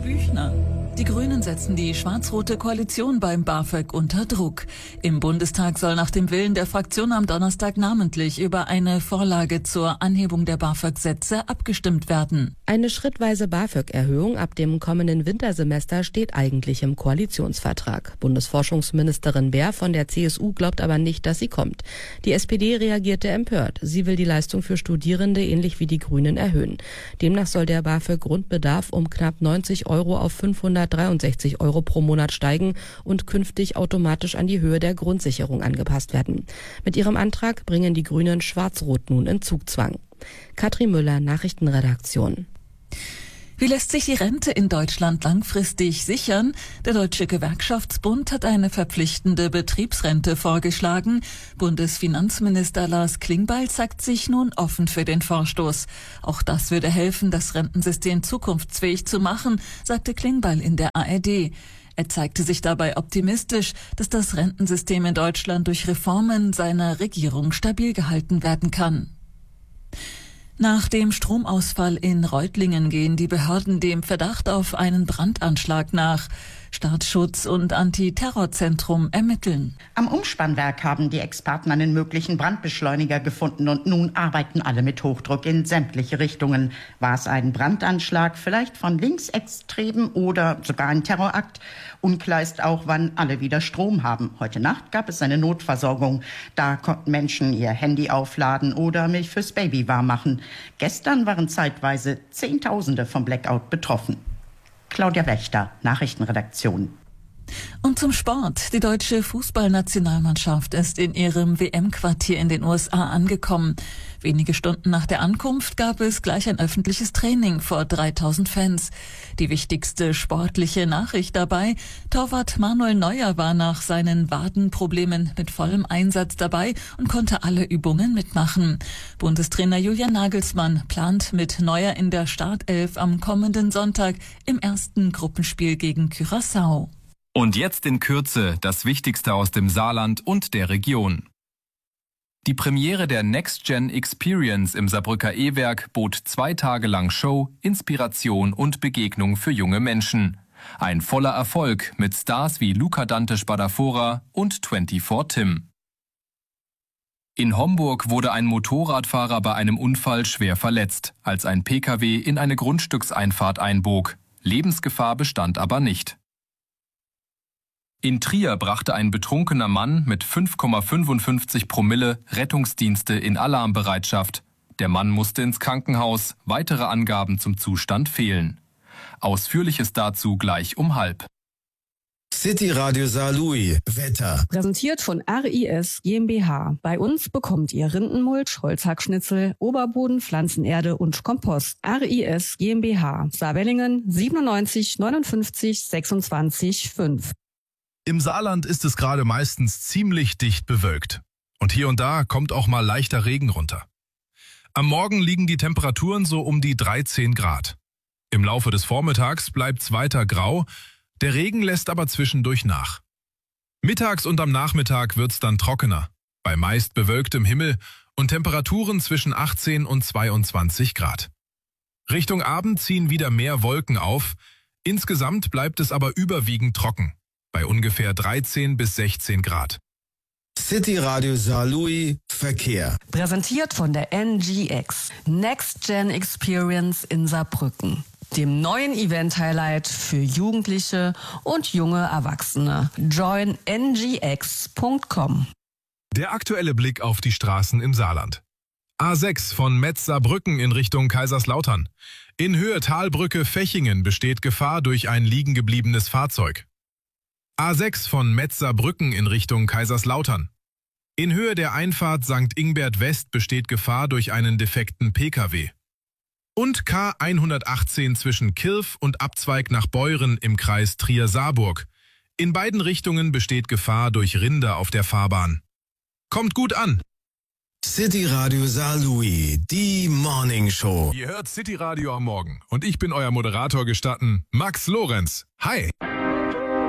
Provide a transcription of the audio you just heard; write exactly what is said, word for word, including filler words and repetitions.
Büchner. Die Grünen setzen die schwarz-rote Koalition beim BAföG unter Druck. Im Bundestag soll nach dem Willen der Fraktion am Donnerstag namentlich über eine Vorlage zur Anhebung der BAföG-Sätze abgestimmt werden. Eine schrittweise BAföG-Erhöhung ab dem kommenden Wintersemester steht eigentlich im Koalitionsvertrag. Bundesforschungsministerin Baer von der C S U glaubt aber nicht, dass sie kommt. Die S P D reagierte empört. Sie will die Leistung für Studierende ähnlich wie die Grünen erhöhen. Demnach soll der BAföG-Grundbedarf um knapp neunzig Euro auf fünfhundertdreiundsechzig Euro pro Monat steigen und künftig automatisch an die Höhe der Grundsicherung angepasst werden. Mit ihrem Antrag bringen die Grünen Schwarz-Rot nun in Zugzwang. Katrin Müller, Nachrichtenredaktion. Wie lässt sich die Rente in Deutschland langfristig sichern? Der Deutsche Gewerkschaftsbund hat eine verpflichtende Betriebsrente vorgeschlagen. Bundesfinanzminister Lars Klingbeil sagt sich nun offen für den Vorstoß. Auch das würde helfen, das Rentensystem zukunftsfähig zu machen, sagte Klingbeil in der A R D. Er zeigte sich dabei optimistisch, dass das Rentensystem in Deutschland durch Reformen seiner Regierung stabil gehalten werden kann. Nach dem Stromausfall in Reutlingen gehen die Behörden dem Verdacht auf einen Brandanschlag nach. Staatsschutz und Antiterrorzentrum ermitteln. Am Umspannwerk haben die Experten einen möglichen Brandbeschleuniger gefunden und nun arbeiten alle mit Hochdruck in sämtliche Richtungen. War es ein Brandanschlag, vielleicht von Linksextremen oder sogar ein Terrorakt? Unklar ist auch, wann alle wieder Strom haben. Heute Nacht gab es eine Notversorgung. Da konnten Menschen ihr Handy aufladen oder Milch fürs Baby warm machen. Gestern waren zeitweise Zehntausende vom Blackout betroffen. Claudia Wächter, Nachrichtenredaktion. Und zum Sport. Die deutsche Fußballnationalmannschaft ist in ihrem W M-Quartier in den U S A angekommen. Wenige Stunden nach der Ankunft gab es gleich ein öffentliches Training vor dreitausend Fans. Die wichtigste sportliche Nachricht dabei: Torwart Manuel Neuer war nach seinen Wadenproblemen mit vollem Einsatz dabei und konnte alle Übungen mitmachen. Bundestrainer Julian Nagelsmann plant mit Neuer in der Startelf am kommenden Sonntag im ersten Gruppenspiel gegen Curaçao. Und jetzt in Kürze das Wichtigste aus dem Saarland und der Region. Die Premiere der Next Gen Experience im Saarbrücker E-Werk bot zwei Tage lang Show, Inspiration und Begegnung für junge Menschen. Ein voller Erfolg mit Stars wie Luca Dante Spadafora und vierundzwanzig Tim. In Homburg wurde ein Motorradfahrer bei einem Unfall schwer verletzt, als ein P K W in eine Grundstückseinfahrt einbog. Lebensgefahr bestand aber nicht. In Trier brachte ein betrunkener Mann mit fünf Komma fünfundfünfzig Promille Rettungsdienste in Alarmbereitschaft. Der Mann musste ins Krankenhaus, weitere Angaben zum Zustand fehlen. Ausführliches dazu gleich um halb. City Radio Saarlouis, Wetter. Präsentiert von R I S GmbH. Bei uns bekommt ihr Rindenmulch, Holzhackschnitzel, Oberboden, Pflanzenerde und Kompost. R I S GmbH. Saarwellingen siebenundneunzig neunundfünfzig sechsundzwanzig fünf. Im Saarland ist es gerade meistens ziemlich dicht bewölkt. Und hier und da kommt auch mal leichter Regen runter. Am Morgen liegen die Temperaturen so um die dreizehn Grad. Im Laufe des Vormittags bleibt's weiter grau, der Regen lässt aber zwischendurch nach. Mittags und am Nachmittag wird's dann trockener, bei meist bewölktem Himmel und Temperaturen zwischen achtzehn und zweiundzwanzig Grad. Richtung Abend ziehen wieder mehr Wolken auf, insgesamt bleibt es aber überwiegend trocken, bei ungefähr dreizehn bis sechzehn Grad. City Radio Saarlouis, Verkehr. Präsentiert von der N G X. Next Gen Experience in Saarbrücken. Dem neuen Event-Highlight für Jugendliche und junge Erwachsene. join n g x punkt com. Der aktuelle Blick auf die Straßen im Saarland. A sechs von Metz-Saarbrücken in Richtung Kaiserslautern. In Höhe Talbrücke-Fechingen besteht Gefahr durch ein liegengebliebenes Fahrzeug. A sechs von Metz-Saarbrücken in Richtung Kaiserslautern. In Höhe der Einfahrt Sankt Ingbert West besteht Gefahr durch einen defekten P K W. Und K hundertachtzehn zwischen Kirf und Abzweig nach Beuren im Kreis Trier-Saarburg. In beiden Richtungen besteht Gefahr durch Rinder auf der Fahrbahn. Kommt gut an! City Radio Saarlouis, die Morning Show. Ihr hört City Radio am Morgen und ich bin euer Moderator gestatten, Max Lorenz. Hi!